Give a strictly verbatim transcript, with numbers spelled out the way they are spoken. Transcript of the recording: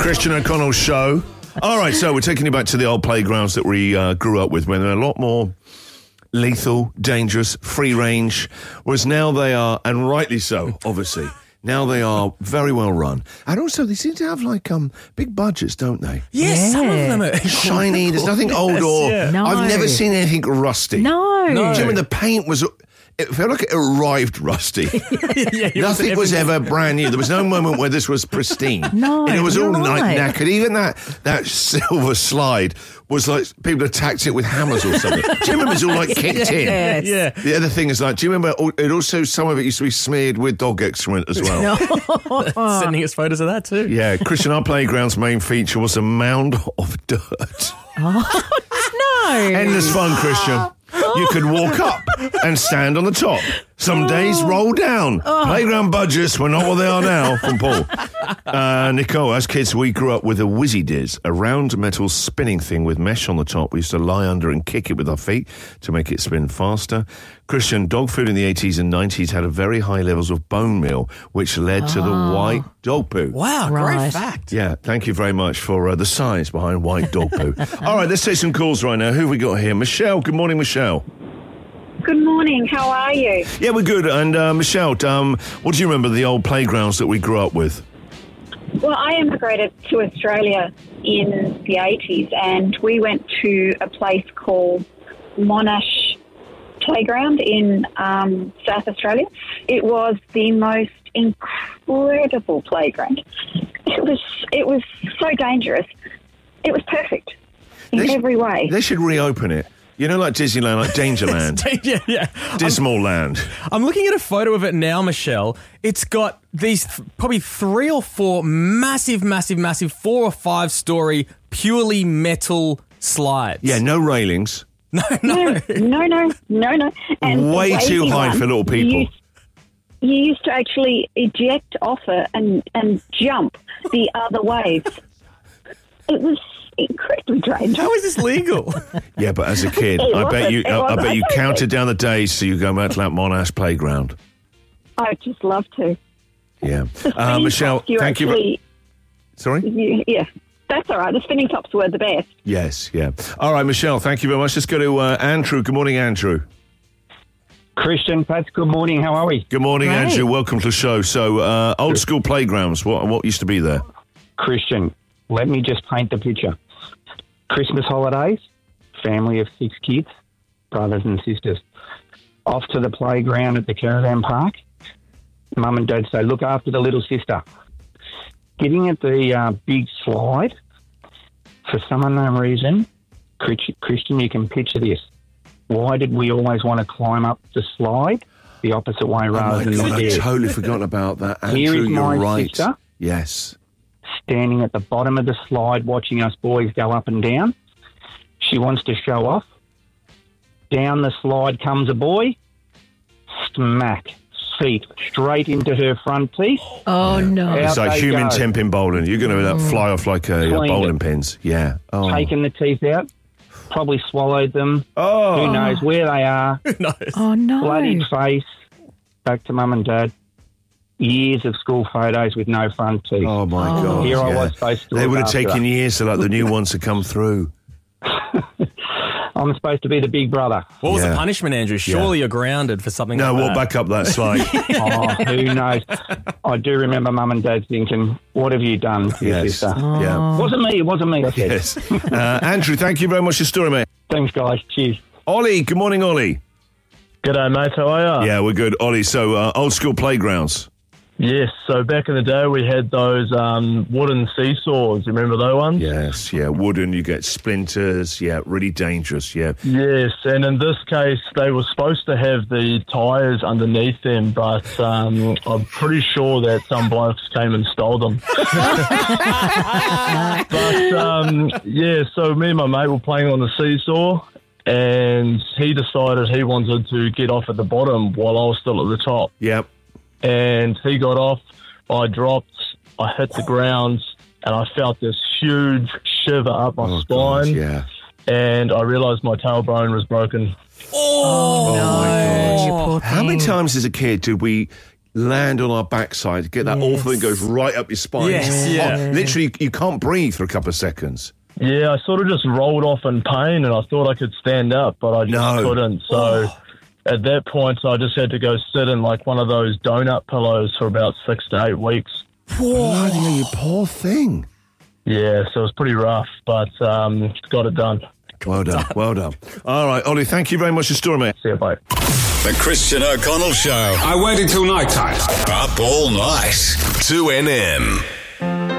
Christian O'Connell Show. All right, so we're taking you back to the old playgrounds that we uh, grew up with, when they're a lot more lethal, dangerous, free range, whereas now they are, and rightly so, obviously, now they are very well run. And also, they seem to have, like, um, big budgets, don't they? Yes, yeah. Some of them are shiny. There's nothing old or... Yeah. No. I've never seen anything rusty. No. No. Do you remember the paint was... It felt like it arrived rusty. yeah, Nothing was ever brand new. There was no moment where this was pristine. No, and it was all you're right. night knackered. Even that that silver slide was like people attacked it with hammers or something. Do you remember it was all like kicked in? Yes. Yeah. The other thing is like, do you remember it also, some of it used to be smeared with dog excrement as well? No. Sending us photos of that too. Yeah, Christian, our playground's main feature was a mound of dirt. Oh, no. Endless fun, Christian. You could walk up and stand on the top. Some days roll down. Playground budgets were not what they are now, from Paul. Uh, Nicole, as kids, we grew up with a Whizzy Diz, a round metal spinning thing with mesh on the top. We used to lie under and kick it with our feet to make it spin faster. Christian, dog food in the eighties and nineties had a very high levels of bone meal, which led to the white dog poo. Wow, Right. great fact. Yeah, thank you very much for uh, the science behind white dog poo. All right, let's take some calls right now. Who have we got here? Michelle. Good morning, Michelle. Good morning. How are you? Yeah, we're good. And uh, Michelle, um, what do you remember of the old playgrounds that we grew up with? Well, I immigrated to Australia in the eighties, and we went to a place called Monash Playground in um, South Australia. It was the most incredible playground. It was it was so dangerous. It was perfect in They sh- every way. They should reopen it. You know, like Disneyland, like Dangerland, yeah, yeah. Dismal Land. I'm looking at a photo of it now, Michelle. It's got these th- probably three or four massive, massive, massive, four or five story, purely metal slides. Yeah, no railings. No, no. No, no, no, no, no. And the Way too wavy high one, for little You people. used, you used to actually eject off it and, and jump the other waves. It was incredibly strange. How is this legal? Yeah, but as a kid, It I bet wasn't. you, It I, I wasn't. bet you I counted down the days so you go back to that Monash playground. I'd just love to. Yeah, The uh, spinning Michelle, tops, you thank you. actually, Sorry. you. Yeah, that's all right. The spinning tops were the best. Yes, yeah. All right, Michelle, thank you very much. Let's go to uh, Andrew. Good morning, Andrew. Christian, Pat, good morning. How are we? Good morning, Right. Andrew. Welcome to the show. So, uh, old school playgrounds. What what used to be there? Christian, let me just paint the picture. Christmas holidays, family of six kids, brothers and sisters. Off to the playground at the caravan park. Mum and Dad say, look after the little sister. Getting at the uh, big slide, for some unknown reason, Christian, you can picture this. Why did we always want to climb up the slide the opposite way Oh rather my than God, the I stairs? totally forgot about that. Andrew, Here is you're my right. sister. Yes. Standing at the bottom of the slide watching us boys go up and down. She wants to show off. Down the slide comes a boy. Smack. Seat straight into her front teeth. Oh, no. Out It's like they human go. temp in bowling. You're going to fly off like a, a Cleaned bowling it. pins. Yeah. Oh. Taken the teeth out. Probably swallowed them. Oh. Who knows where they are. no. Oh, no. Bloodied face. Back to Mum and Dad. Years of school photos with no front teeth. Oh, my God. Here I yeah. was supposed to They look would have after taken her. years for like the new ones to come through. I'm supposed to be the big brother. What was Yeah. the punishment, Andrew? Surely you're grounded for something No, like walk that. back up that slide. Oh, who knows? I do remember Mum and Dad thinking, what have you done to your Yes. sister? Yeah. Wasn't me, it wasn't me. I said. Yes. Uh, Andrew, thank you very much for your story, mate. Thanks, guys. Cheers. Ollie, good morning, Ollie. G'day, mate. How are you? Yeah, we're good. Ollie, so uh, old school playgrounds. Yes. So back in the day, we had those um, wooden seesaws. You remember those ones? Yes, yeah, wooden, you get splinters. Yeah, really dangerous. Yeah. Yes. And in this case, they were supposed to have the tyres underneath them, but um, I'm pretty sure that some blokes came and stole them. but, um, yeah, so me and my mate were playing on the seesaw, and he decided he wanted to get off at the bottom while I was still at the top. Yep. And he got off, I dropped, I hit the ground, and I felt this huge shiver up my Oh, spine, God, yeah. and I realised my tailbone was broken. Oh, Oh, my God. You poor How many thing. times as a kid did we land on our backside, get that awful thing goes right up your spine. Yes, It's yeah. hot. Literally, you can't breathe for a couple of seconds. Yeah, I sort of just rolled off in pain, and I thought I could stand up, but I just No. couldn't. So at that point, I just had to go sit in like one of those donut pillows for about six to eight weeks. Bloody hell, you poor thing. Yeah, so it was pretty rough, but um, got it done. Well done, well done. All right, Ollie, thank you very much for your story, mate. See you, bye. The Christian O'Connell Show. I waited till night time. Up all night. two N M.